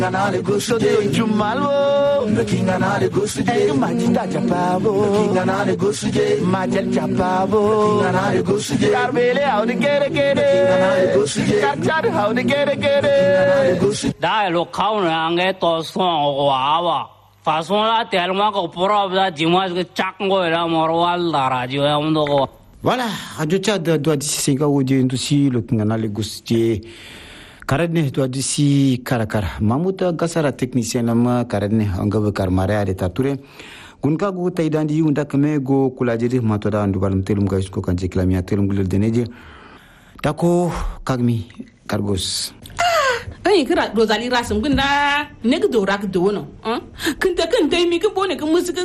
Kanale gusto de Jumalo, Kanale gusto de Majida Japabo, Kanale gusto de Majel Japabo, Kanale gusto de Carmele how to get it, Kanale gusto de Kachar how to get it. Da lo kaun ange to so wa façon la tellement ko prob da dimanche que chakngo la morwal la radio amdo ko. Voilà, Radio Tchad doit d'ici 5 audio aussi le Kanale gusto Karadne to adisi karakara mamuta gasara technicien nama karadne angaba karmare ade tature gunka gu taidandi unda kame go kulajiri matoda andu balam telum ga isko kanje klamia telum gulel deneje dako kagmi kargos ai kira Rosalie rasum gunda nek do rak do no kunta mi ko bone ko musika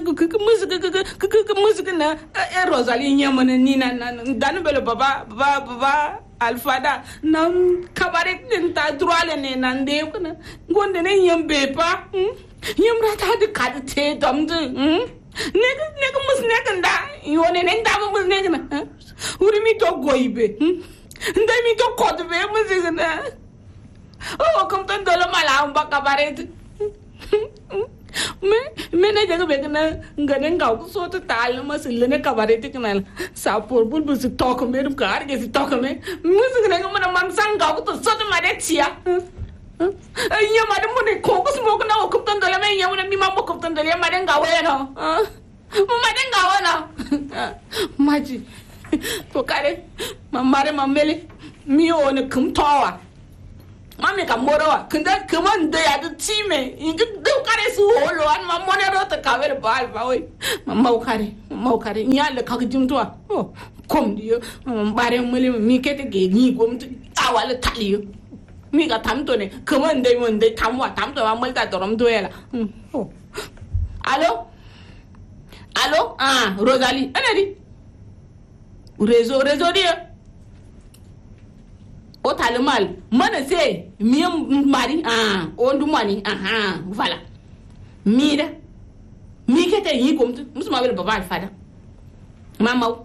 na Rosalie nyamana ni na dan belo baba alfada nam kabaret nin ta droale ne nan de ko na gonde ne yambe pa yam rata de kad te dam de ne ko mus ne kanda yone ne ta ko mus ne kana uri mi to goibe ndai mi to kodbe musika na oh kom tan dolo mala ba kabaret me na jaga be kana ngane ngaw ko so to tal ma sille ne kabaret kana sa por bul bul si tok me rum kar ge si tok me music ne ko man sang ngaw ko to so to ma de tia ya ma de mo ne ko ko smo ko na ko tan dolo me ya mo mi ma mo ko tan dolo ma de ngaw e no ma de ngaw na maji to kare mamare mamele mi o ne kum tawa mami ka morowa kunda kaman da ya da time in ga kare su holo an ma mone ro ta kawer bal ba oi mau kare nya le ka jim to oh kom dio bare mele mi kete ge ni gom awale taliyo mi ga tam to ne kaman dai mon dai tam to ma mal ta dorom to yela oh allo Rosalie anadi réseau dia o talimal mana se miyam mari o ndu mani voilà mira mi kete yi kom musuma wel baba alfada mamaw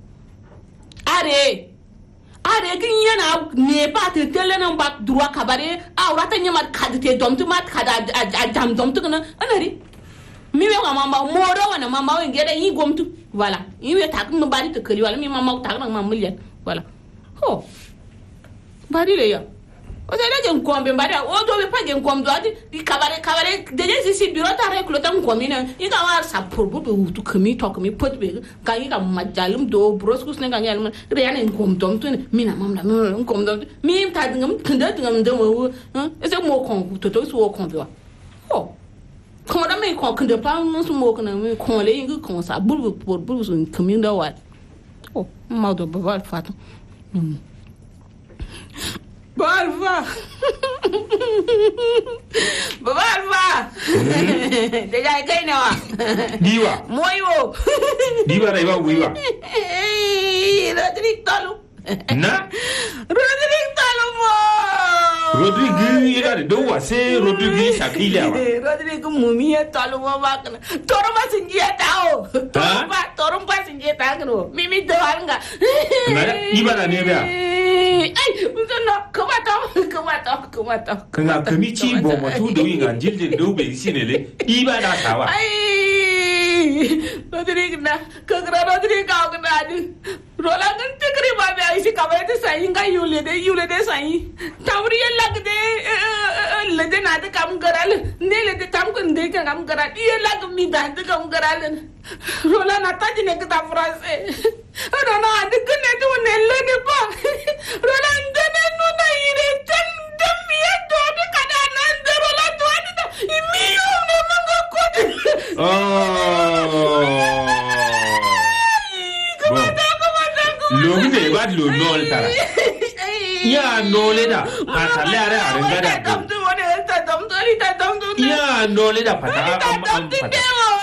are kin yana ne ba te telena ba droit kabare awrata nyamat kadite domtu mat kada jam domtu kana anari mi we wa mama moro wana mama we ngere yi gomtu voilà yi we tak mo bari to kali wala mi mama tak na mamulyan voilà ho bari le ya o da gen kombe bari o do be pa gen komdo adi di kabare de si biro ta reklo tan komina i ga war sa porbu be utu kami to kami pot be ka i ga majalum do broskus ne ga nyal re yana komdom to mina mamna komdom mi ta ngam kunda ngam de mo ese mo kon to so kon do ho kon da me kon kunda pa no so mo kon me kon le ngi kon sa bulu so kami da wa oh ma do ba fatu Barva. Deja kai nawa. Diwa. Moyo. Diwa raiwa wiwa. Rodrigo Talo. Na? Rodrigo Talo mo. Rodrigo ira do wa se Rodrigo sakila wa. Rodrigo mumia Talo mo bakna. Toro masingia tao. Toro masingia tao. Mimi do hanga. Na iba na ne ba. Ai, no, kumato. Kanga kamichi bo matu do inga jilde do be sinele. Iba na tawa. Ai, Rodrigo na adi. Rola kan tikri ba be ai si kabete sai inga yule de sai. Tawri lagde lede na de kam garal. Ne lede tam kun de kam garal. Ye lag mi da de kam garal. Rola na taji ne ka frase. Rola adi kun ne to ne lede ba. Rola ndene no na ire tan dami ya do de kada na de rola to adi ta imiyo ne manga ko. Lo ne ba lo nol tara. Ya nole da atale are arengada. Ya nole da pata am pata.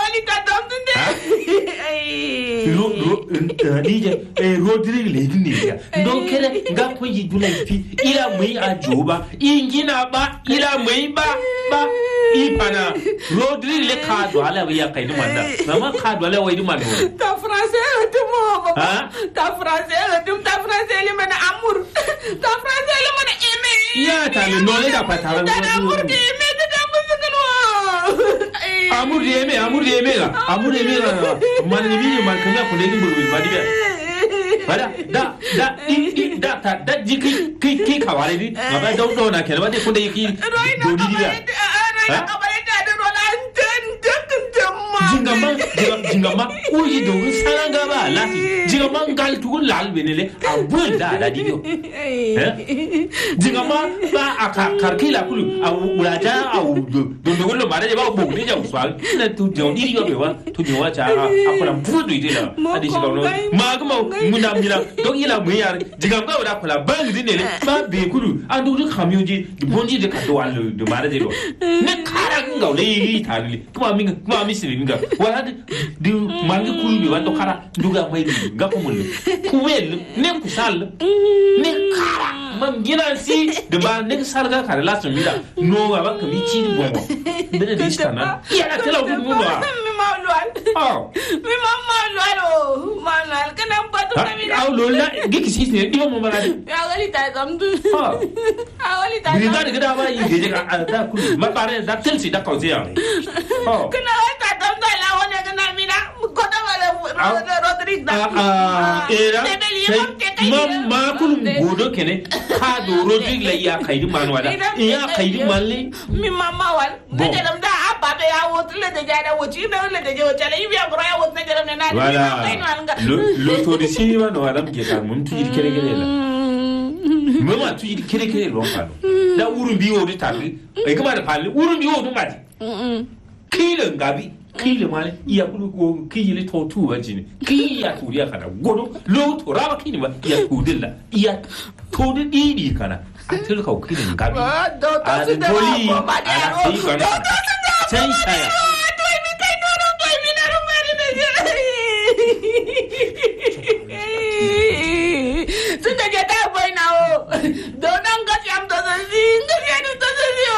DJ Rodrigo Ledini ya ndo kele nga kwenye jula ipi ila mwi ajoba ingina ba ila mwi ba ipana Rodrigo le kado ala ya kaini manda mama kado ala wa iduma ndo ta français tumo ta français le mana amour ta français le mana aimer ya ta le nole da patara amour de aimer mega man ni mi man kana ko ne bulu ba diga bada da ki kawale di ngaba do na kele ba de ko de ki do di diga jingama uji do saranga ba lati jingama ngal tu lal benele abul da digo jingama ba akarkila kulu ulaja au do lo mare ba bo ni ja uswal na tu do di yo ba tu ni wa cha akola mpudu idela adi jingama magma muna mira do ila muyar jingama ba kola bang dinele ba be kulu andu du khamyoji bonji de ka do wal do mare de do ne kara ngaw le tali kuma mi siringa wala di mangi kulu bi wando kara duga mai ga ko mun kuwel ne kusal ne kara man gina si de ba ne sarga kare la so mira no ga ba kami ci di bongo bene di stana ya tela du mu wa mi ma lwal kana patu na mira aw lo la giki si ne di mo mara di ya gali ta dam du awali ta di ga ba yi de ga da kulu ma pare da telsi da ko zia kana ta dam da la wona kana mira ko da wala Rodrigue da era ma kulum godo kene ka do Rodrigue la ya kaydi man wala ya kaydi malle mi mama wal ne dam da abba be ya wot le de jada woti be le de jada le yi ya gro ya wot ne dam ne na wala lo to di si wa no adam ke ta mun tuji kere kere la mama tuji kere kere lo fa da urun bi wo di tabi e kuma da pali urun bi wo dum mati kile ngabi kile male iya kulu ko kile to tu wajini kiya turiya kana godo lo to rawa kini ba iya kudilla iya to di kana atil ka kile ngabi do to su da ba da ro sai saya Sudah jatuh boy nao, donang kasi am to sing, kasi anu to sing.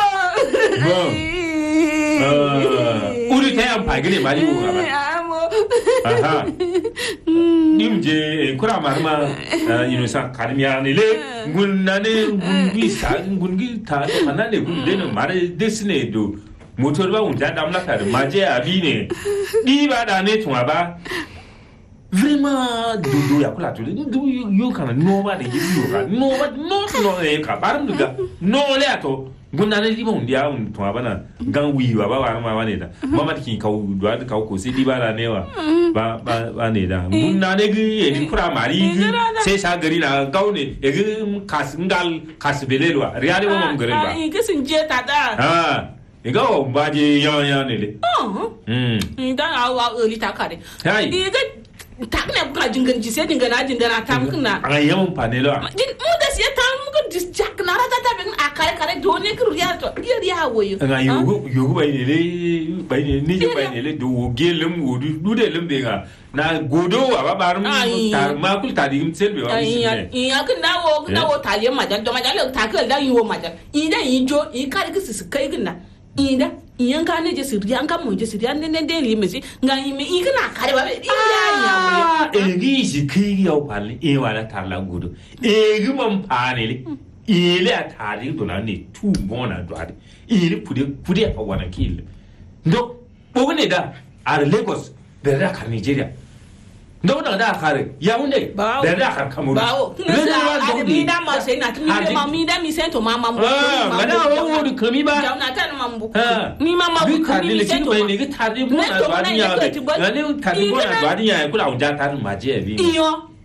Uri tayam pai gini mari bu apa? Aha. Nimje kura marma inusa karmiya ni le gunane gungi sa gungi ta to kana le gunde no mare desne do. Motor ba unja damla kar maje abine. Di ba da ne tuma ba. Vraiment do ya kula to do yo kana no ba de yo ka no e ka baram duga no le ato gunane li bon dia un to bana gan wi wa ba ma ba ne da mama kin ka do ka ko si di ba la ne wa ba ne da gunane gi e ni kura mari gi sai sa gari na gaune e gi kas belelwa riade wo mom gari ba e gi sun je ta da Ega o baje ya ne le dan awa early ta kare iga tak ne buka jingan ji sai jingana tam kana ai yam panelo mu da sai tam mu dis jak na rata ta bin akare do ne kru ya to ya woyo nga yugo bai ne ni je bai ne le do gelem wodu du de lembe ga na godo wa ba barum tar ma kul ta digim selbe wa ya kana wo taliye majan do majan le ta ka da yi wo majan idan yi jo yi kare ki su kai gina ida iyanka ne je sirri an kan mu je sirri an ne de limesi nga yimi igna kare ba e gi ji ki yo pali e wala tarla gudu e gi mam panele ile atari do na ne tu bona do ade ile pude pa wana kile ndo bogone da ar Lagos be da kar Nigeria ndo da kare yaunde be da kar Cameroon bawo mi da ma sai na tuni ma mi da mi sai to mama mu ma da wo du kami ba jauna tan mambu mi mama bu kami mi sai to ne ga tari bu na dwadi ya be ne tari bu na dwadi ya kula unja tan ma je bi iyo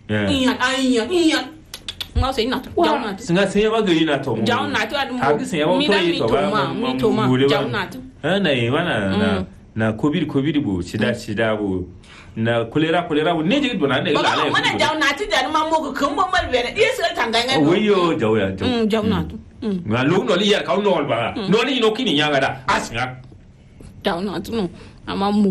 ma sai na to jauna singa sai ba ga ina to jauna to adu ta ga sai ba to yi to ba mi to ma jauna to na yi wana na covid bu sida bu na kolera bu ne je do na ne la ba mana jauna ti da ma mo ko kan mo mal bere di sai tanga ngai wayo jawya jauna to nga lu no li ya ka no ba no ni no kini nya ga da asinga jauna to no ama mu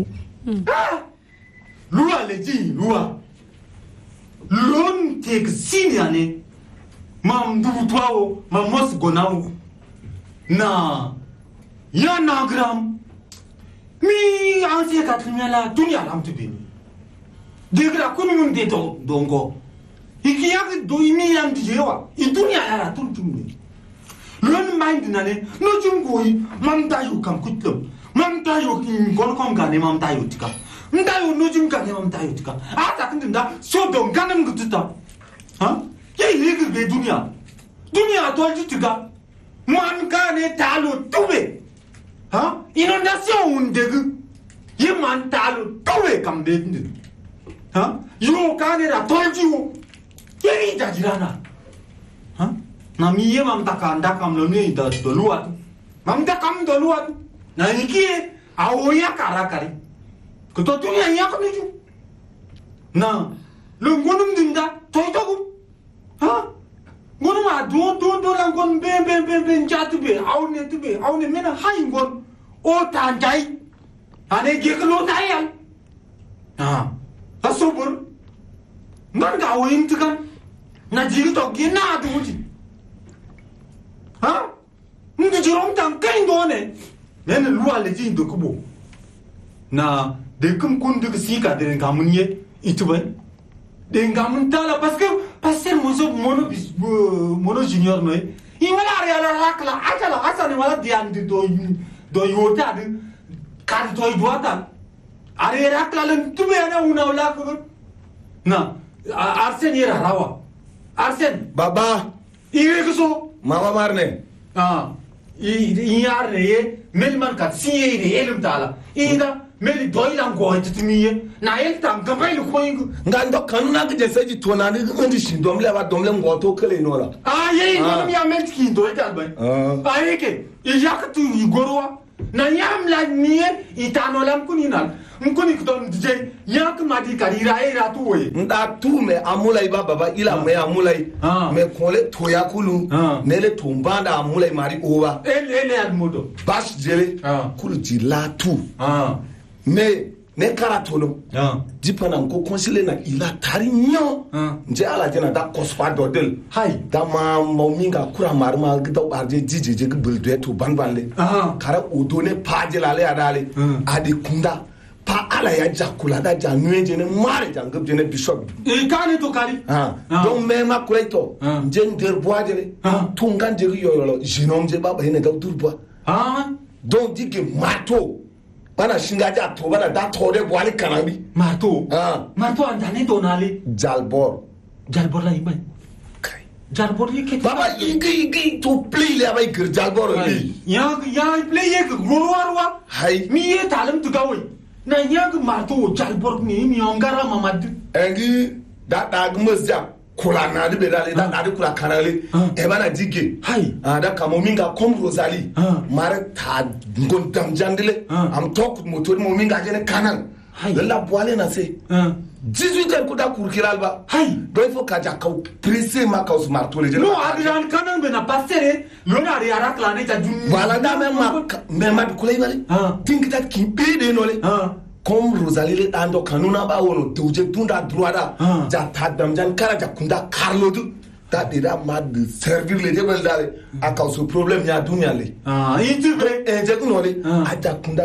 luwa le ji luwa lon tek siniane mam du twao mamos gonau na ya na gram mi anse ka tunyala dunya lam tu bini degra kunu mun de dongo iki yak do imi yam dijewa I dunya ala tun tumni lon mind nane no jungoi mam da yu kam kutlum mam tayo gon kom gane mam tayo tika ndayo nojum gane mam tayo tika ata kinda so don ganam gututa ha ye yegi be dunia tolji tika man gane talo tube ha inondation undegu ye man talo tube kambe ndi ha yo gane ra tolji wo ye jajirana ha na miye mam takanda kam lo ne da doluat mam da kam doluat na ikie awoya karakari ko to dunia ya ko niju na lo ngonum dinda toytogu ha ngonuma do la ngon be jatu be awne mena hay ngon o tanjai ane geklo tayal ha asobur ngan ga awin tukan na jiri to gina duji ha ndu jirom tan kain done nene luwa le jin do kubo na de kum kun de sika de ngamunye ituba de ngamun tala parce que passer mono junior no i wala ala rakla atala asani wala diandi do yota de kar to idwata are rakla len tube na una wala ko na arsen yera rawa arsen baba ire ko so mama marne inyar ne melman kat siye ne elim tala ida meli doilan ko titimiye na elta gabai ko ingu ngando kanuna gje seji tona ni ngandi shindom le ba domle ngoto kele nora ye ngam ya mentki do ita ba ayeke ijakatu igorwa na yam la niye itano lam kuninal nkuni kudon dj yak madi karira era tuwe nda tu me amulai baba ila me amulai me kole toya kulu nele tumbanda amulai mari oba ele almodo bash jele kulu jila tu me ne karatono dipana ko konsile na ila tari nyo nje ala jena da kospa dodel hay da ma mominga kura marma gida barje jijije gbulde to banbanle kara odone paje lale adale adi kunda pa ala ya jakula da janwenje ne mare jangab jene bishop kani to kali donc me ma kuleto nje nder boadele tungan je yoyolo jinom je baba ene da durboa donc dike mato bana shingaja to bana da tode boali kanabi mato andane donale jalbor la imay jalbor yeke baba igi to play le abay gir jalbor ya play yeke gorwarwa hay mi ye talam to gawi na yag mato jalbor ni mi ongara mamad engi da gmazja kula na de bedale da kula kanale e bana dige hay da kamominga kom rosali mare ta ngon damjandile am tok motor mominga jene kanal la boale na se 18 heures kuda kurkiral ba hay do il faut ka jakka pressé ma kaus martole jene no adiran kanal be na passer lo na ri arak la ne ta dun wala da me ma kulay bale tingita ki bede nole comme Rosalie ando kanuna ba wono tuje tunda droada ja tadam kara ja kunda karlodu ta dira ma de servir les jebel dale a cause problème ya dunya le intigre je kunole a ja kunda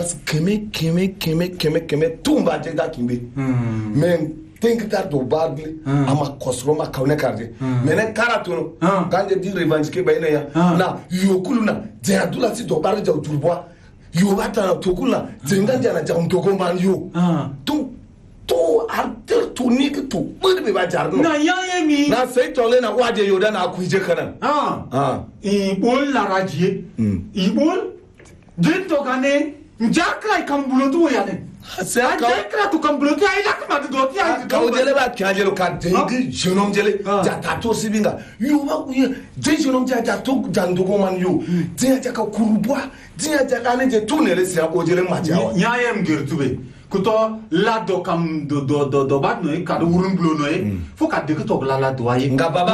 keme tumba je da kimbe men think that do badly ama kosroma kaune karje menen karatuno kanje di revendiquer bayna ya na yokuluna je adula si do barja turboa yo bata tokula zenganja na jam toko man yo to artel to nik to budi ba jarno na yaye mi na sai tole na waje yo da na kuije kanan i bol la raje i bol den to gane njakra kan bulotu ya ne sai ka njakra to kan bulotu ai la kuma do ti ai ka ojele ba kajelo ka dengi jenom jele ja tato sibinga yo ba ku je jenom ja to jandogo man yo je ja ka kurubwa dia jakane je tunele sia ojele majawa nyaayem gertube kuto la do kam do bat no ka do urun blo no fo ka de to la do ayi nga baba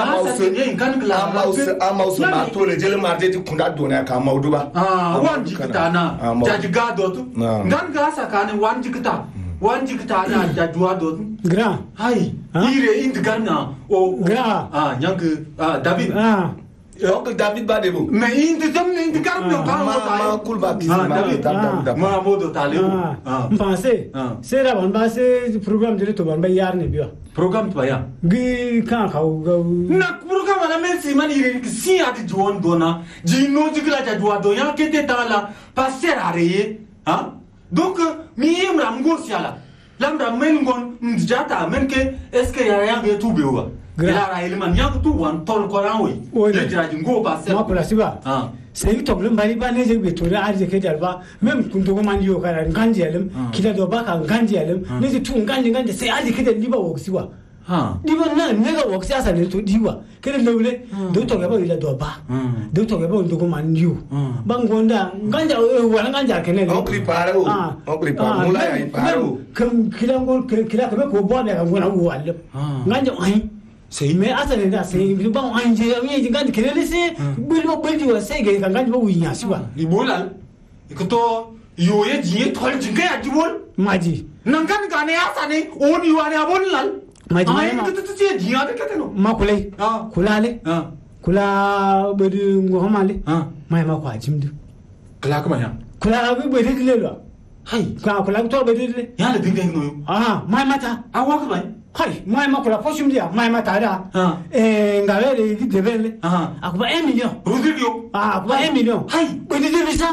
mausu ma to le jele marje ti kunda do na ka mauduba wan jikita na jaji ga do tu ngan ga sakane wan jikita na jadua do gra hai ire indgana o gra nyang David Oncle David Badebo. Mais il te donne une carte de ma kulba ma modo talebo. M'pense. C'est là on va c'est programme de to ban ba yar ne biwa. Programme to ya. Gi kan ka na programme na merci man il si ati John dona. Ji no jigla ta doa do ya kete tala passer areye. donc mi yemram go siala lamra men gon njata men ke est-ce que ya yang tout bewa ila ra ilman yang tout wan tol ko ran we le jira jingo ba se ma kula siba sai to glum bari ba ne je be to da arje ke dalba mem kun to man yo kara nganje alim kida do ba ka nganje alim ne je tun nganje sai arje ke da liba wo siwa liba na ne ga wo sia sa ne to diwa ke da lewle do to ga ba ila do ba do to ga ba ndo ko man yo bangonda nganja wala nganja ke ne on prepare mula ya iparo kam kila ka ko bo ne ga ngona wo alim nganja ai sai me asali da sai ba an je an yi gandi kele sai bulbo bulji wa sai ga kan gandi ba winya shi ba ibola ikoto yoye ji tol jinga ya jibol maji nan kan ga ne asane on yuane abon lal maji ai ikoto ti ji ya de kateno makulai kulale kula bari ngomale mai ma kwa jimdu kula kuma ya kula bi bari dile lo hai ka kula to bari dile ya le dinga no mai mata awa kuma hai mai makula poshum dia mai mata da ngale de debele akuba 1 million Rodrigo akuba 1 million hai bari dile bisa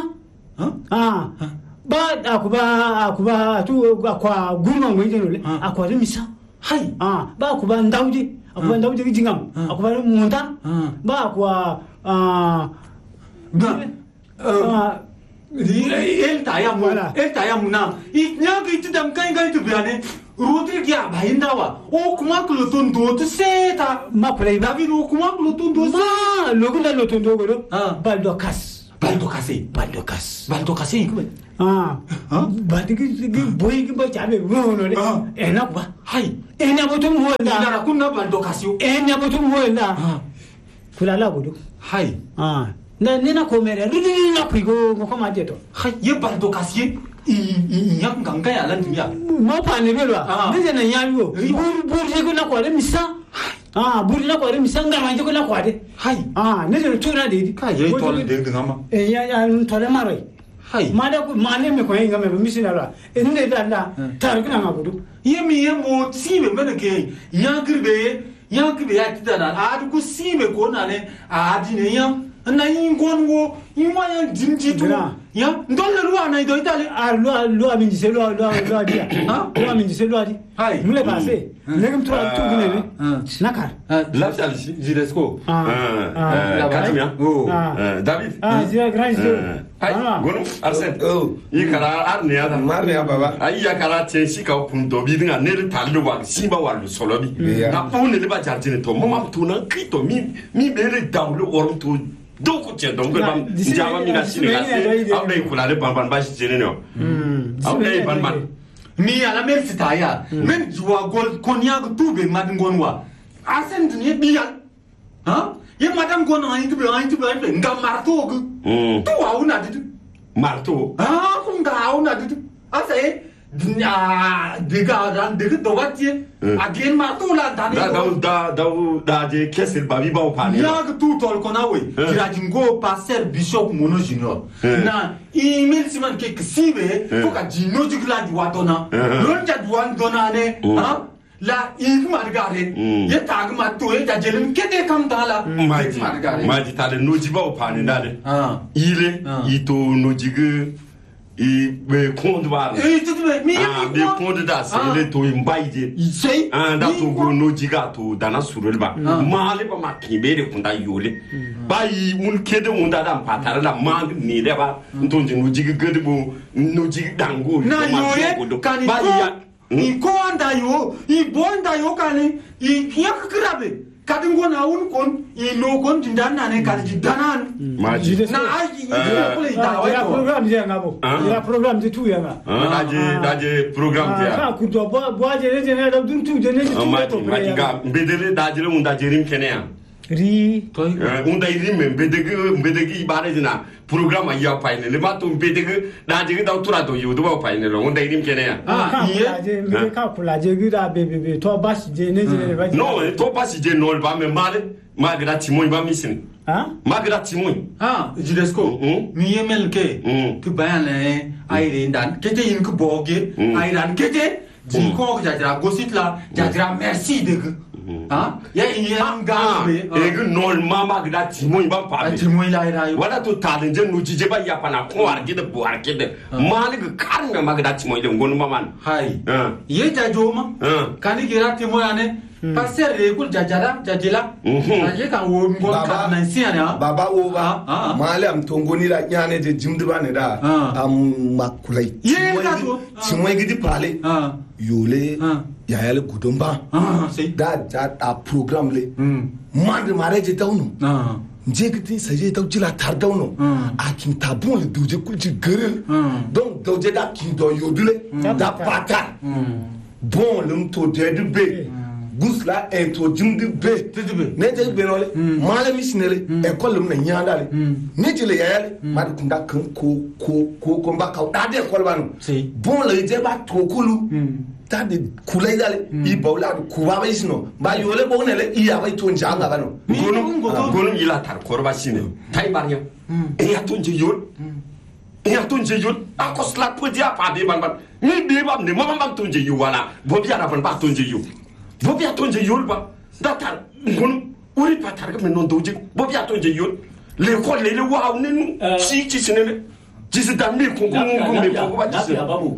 ba akuba tu akwa gurma ngwe no le akwa de misa hai ba akuba ndawdi jingam akuba munta ba akwa el tayamu na inya gitu dam kai tu biane Rodrigo ya baindawa o kuma kulutun do tu seta makulai ba David o kuma kulutun do ma logula lotondo goro baldokas badigi boy gi ba chabe wono le ena ba hai ena botum wala ina kunna baldokasio ena botum wala kula la godo hai na nena komere rudi na kuigo ko ma jeto hai ye baldokasio yang ganga ya lan dunia ma pa ne belwa ne na yayo bur je ko na ko re misa bur na ko re misa ngama je ko na ko de hai ne je to na de ka ye to de ngama ya to le maro hai ma da ko ma ne me ko ngama be misina la ne da la tar ko na gudu ye mi ye mo sibe mena ke yakribe ya tidana adu ko sibe ko na ne adine ya na ingongo imaya jinji tu ya ndolle loi na ido itali loi minji se loi dia loi minji se loi di mule passé negum to gine nakar l'afsal Giresco Katimia David zira grand ay gono Arsène ikara arne ada marne baba ay yakara te sika punto bi dinga ne tallo wa simba wa lu solo bi na pone le ba jardine to mama to na krito mi bere dawlo orum to donc tiens donc bam njama mi na Sénégal awday kula le ban ba ci jene no awday ban mi ala mer sitaya men juwa gol konya go tube mad ngonwa Arsène ni biya ye madam gon ay tube ngam marto go to wa una ditu marto ko nga una ditu asa diga do batie again marto la dani da je kesel babi ba opani ya tu tol konawe dira jingo passer bishop mono junior na email siman ke sibe ko ka jino jigla juatona ronja duan donane la ik margare ye tag ma to ye jajelin kete kam dala maji tale noji ba opani dale ile ito nojige be konde wala be konde da se le to imbaide sei da to go no jiga to dana surel ba male ba makibe de kunda yole bayi un kede un da dan patara la mang ni le ba ntonje no jiga gede bo no jiga dango na yoye kani i ko anda yo i bonda yo kani i yak krabe kadingo na un kon i no kon dindana ne kadji danan maji na aji ko le da ya program je ngabo ya program je tu ya nga daje program je ka ku do bo je ne da dun tu je ne tu maji ga bedele daje le un daje rim kenya ri un da rim bedege ibare dina program ya paine le mato bedege daje da tura do yo do ba paine lo un da rim kenya je me ka kula je gira bebe to bas je ne je ba no to bas je no ba me male magra timon ba misini magra timon Giresco mi yemel ke tu bayan le ayre dan kete yin ko boge ayran kete ji ko jajra gosit la jajra merci de ha ya ga e gu nol mama gda timo ba pa timo ila ira wala to talin je no jije ba ya pana ko arke de bu arke de mali gu kan me magda timo de ngonu maman hay ye ta joma kani gira timo ane passer e kul jajala jajila je kan wo ngol kan nan siana baba wo ba mali am tongoni la nyane de jimdu ba ne da am makulai timo gidi pale yole yayale gudomba da da program le mand mare je tawno njegti saje tawjila tardawno akim tabon le duje kulti gerel donc dawje da kin do yodule da pata bon lum to de be gusla en to jimdi be ne je be no le male misnele école lum na nyandale ne je le yayale mad kunda kan ko mba ka da de école banu bon le je ba to kulu tade kulay dale I bawla kuba ba isno ba yole bo nele iya ba to njanga bano gonu ila tar korba sine tay barnya e ya to njiyol akos la ko dia pa be ban ni be ba ne mo ban to njiyu wala bo bi ara ban ba to njiyu bo bi to njiyol ba datar gonu uri patar ga non doji bo bi to njiyol le ko le wa nenu si ci sinene jisi dambi kongo ba jisi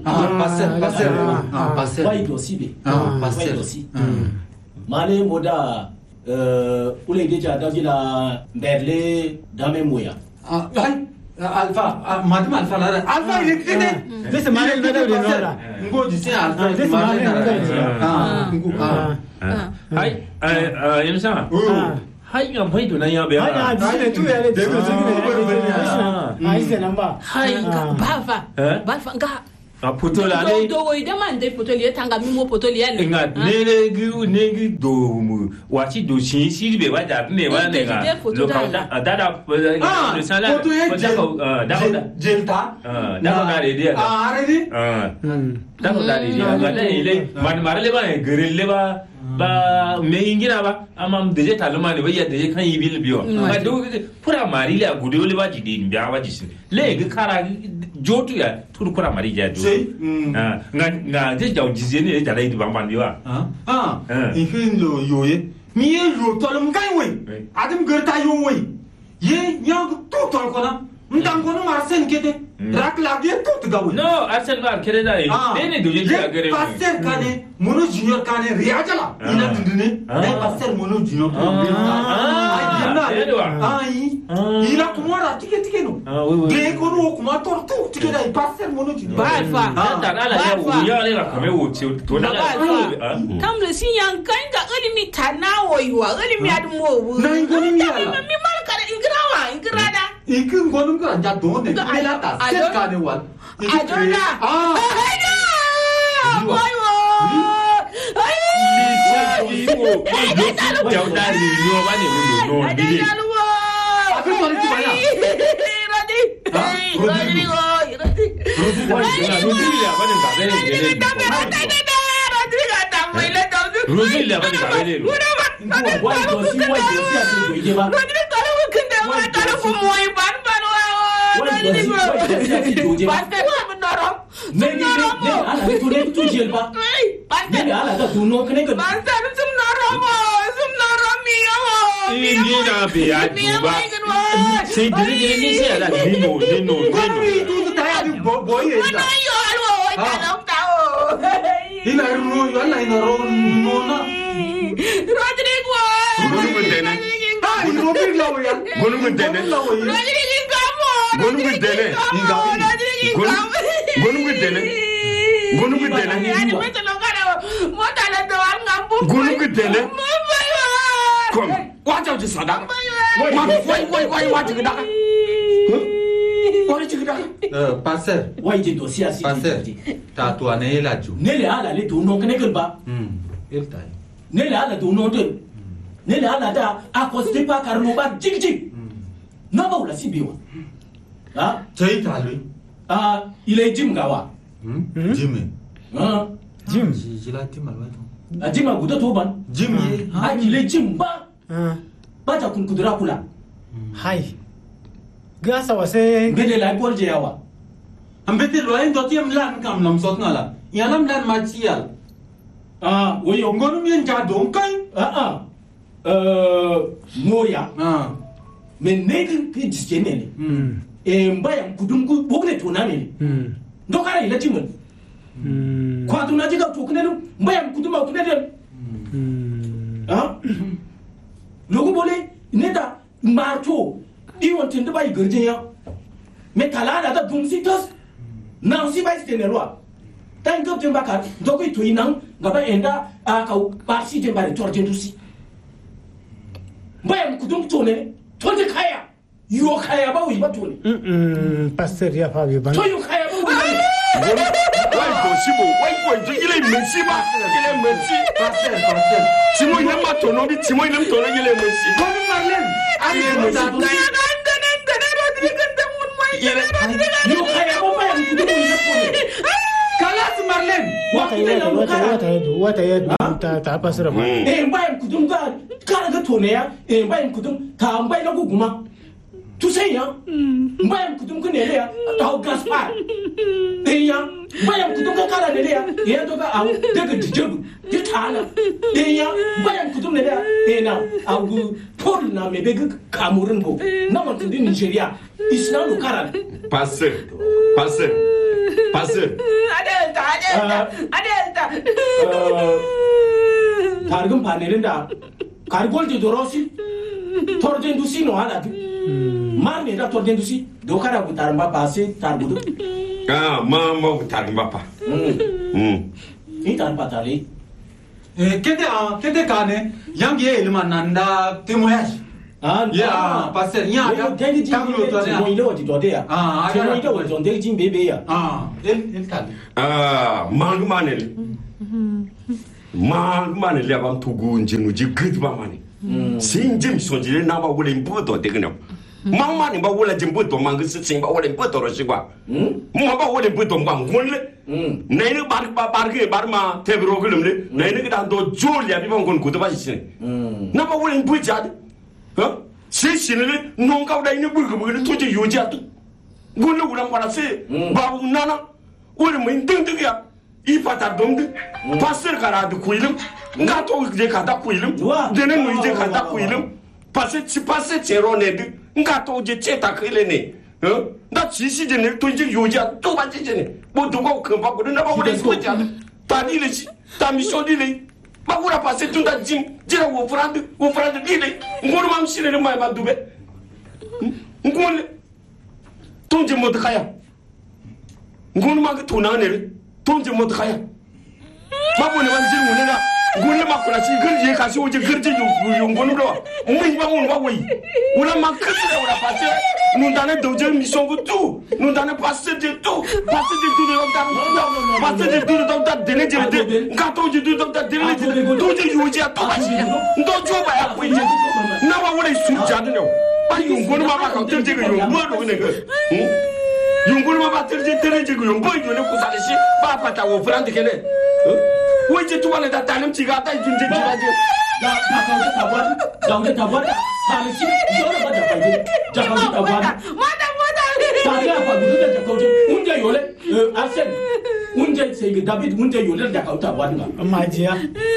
passer vai dosi be passer dosi male moda ule deja davila berle dame moya alpha madam alpha la alpha il est this male no da no ngo jisi alpha this male no da hai yemsa hai ngam phai tu na ya be ha jisi tu ya le de ko jisi ai se namba hai bava nga poto la le do wo demande poto le tanga mi mo poto le ale nga ne gi do mu wa ci do sin si be wa da ne wa ne ga lo ka da le sala poto ye jelta da ga re dia re da ga re dia ga le man marale ba gere le ba me ingina ba amam deje taluma ne ba ya deje kan yibil biyo ba do pura mari le gudu le ba jidi biya ba jisi le ga kara jotu ya tur pura mari ja do nga je jaw jisi ne ja dai ba man biwa ifin lo yoye mi ye yo tolum kai we adam gerta yo we ye nyang to tol kona ndang kono marsen kete rak lagi to gawe no arsen ba kere da ne do je ja gere passer kane mono junior kane riajala ina dindine dai passer mono junior ai ila kumara tike no de kono kuma tortu tike dai passer mono junior balfa da ala ya le la kame wo to da kam le sinyan kanga elimi tanawo yiwa elimi admo na ngoni mi ala mi mal kada ingrada ikin gonum ka ja don ne bela ta set ka ne wal ajona jauh dari luar mana dulu no di apa sorry tu banyak ini dah biar juga. Saya diri ni saya ada nino. Itu saya ada boy itu. Mana yo alo, tak tahu. Ina ro yo na ina ro nona. Rodrigo. Gonu mendene. Gonu lawo ya. Gonu mendene. Rodrigo kamu. Gonu mendene. Gonu mendene. Gonu mendene. Ani mete lokara. Motala doang ngampu. Gonu mendene. Kom, wajah je sadar. Wai wajah gedak. Wajah gedak. Passer. Wai je dossier asi. Passer. Ta tu ane laju. Nele ala le tu no kene kelba. Eltai. Nele ala tu no de. Nele ala da akoste pa karno ba jig. Na ba ula sibiwa. Ha? Cai ta lui. Ile jim gawa. Jim. Jim. Jilati malwa. Jim guda to ban. Jim ye. Ile jim ba. Ba ta kun kudura kula. Hai. Gasa wase Bele la borje yawa. Ambete lo en dotiam lan kam nam sot ngala. Yalam lan machial. Woyo Ngonu mien ja dong kai. Moya. Mais nègre qui distingue. Et mbaya kudungu bokne tonane. Donc ara ila timon. Kwa tunaji ka tokne mbaya kuduma okne dem. Logo bolé neta marto di wonte nda bay gurjeya. Mais talada da dumsitos. Nan si bay stenelwa. Tan ko temba ka doko to inang ngaba enda ka parsi de bare torje dusi. Mbaya kudum tone tonde kaya. Yo kaya ba wi ba tone. Pasteur ya fa bi ban. To yo kaya ba wi. Wai ko sibo, wai ko je ile mensi ba. Ile mensi. Pasteur. Timo ile ma tono bi timo ile tono ile mensi. Ko mi marlen. Ani mensi. Yo kaya ba ba kudum ile tone. Kalas marlen. Wata yedu ta pastor ba. Mbaya kudum ga kala ga tone ya. Mbaya kudum ta mbaya na guguma. Tu sais ya, mbaya kudum ko nele ya, ta Gaspar. Ya, mbaya kudum ko kala nele ya to ga awu daga dijebu, di tana. Ya, mbaya kudum nele ya, na awu Paul na mebe Cameroon bo. Na mo tindi Nigeria. Isna no kara. Passer. Adelta. Targum panelin da. Kargol di dorosi. Torden dusi no ala. Marne da torden dusi. Do kara butaramba passe tarbudu. Mama butaramba pa. Ni tan patale. Kete kane yang ye ilma nanda témoignage. Ya, passer nya ya. Tangulo to ne. Mo ilo di do de ya. Mo ilo wo zonde jin bebe ya. El kan. Manele abam tugu njenu ji gud ba mani. Sin jim sonjile na ba wole mbuto de gno. Mani ba wole jimbuto mangisi sin ba wole mbuto ro sigwa. Mo ba wole mbuto ngwa ngonle. Nene bar ma tebro gulumle. Nene ga do joli abi ba ngon kudo ba sine. Na ba wole mbujade. Si sinele non ka da ni bugu bugu to je yoji atu. Gonle guram wala se ba nana wole mo ndeng ya. I pata domde passer kara du kuilim ngato je kata kuilim dene no je kata kuilim passer chero ne de ngato je cheta kile ne na chisi je ne to je yoja to ba je ne bo do ko kan ba ko na ba wole ko ja ta ni le si ta mission di le ba ko ra passer tout da jim jira wo frande di le ngoro mam sire ne mai ba dube ngole to je mo de kaya ngoro ma ko to na ne tonje mot khaya babu ne wanjin mu ne na gonle ma kula ci girje ka ci woje girje yu ngonu do mun ba mun wa wai wala ma kasu da wala passe nous dane doje mission ko tout nous dane passer de tout do da dene je de ka to je do da dene je to je yu je to ba ci ndo jo ba ya ko je na wa wala su ja de no ba yu ngonu ma ba ka te je yu mo do ne ga Yungul ma batter je tere je guyon boy ne ko sa ci ba pata wo frante kene wo je to wala da tanam ci ga ta junje ci raje da ta ba ta le ci yo ba da pa da ta ba ta ya pa du da ko je unje yole asen unje se David unje yole da ka ta ba majiya